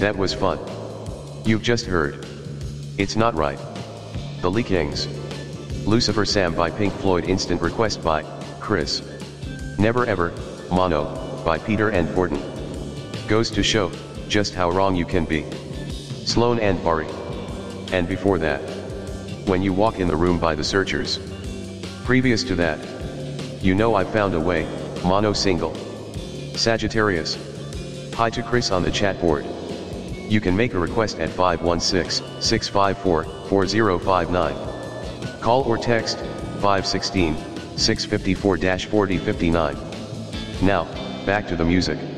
That was fun. You've just heard. It's not right. The Lee Kings. Lucifer Sam by Pink Floyd. Instant Request by Chris. Never Ever, Mono, by Peter and Gordon. Goes to show just how wrong you can be. Sloan and Bari. And before that, When You Walk in the Room by The Searchers. Previous to that, You Know I Found a Way, Mono single. Sagittarius. Hi to Chris on the chat board. You can make a request at 516-654-4059. Call or text 516-654-4059. Now, back to the music.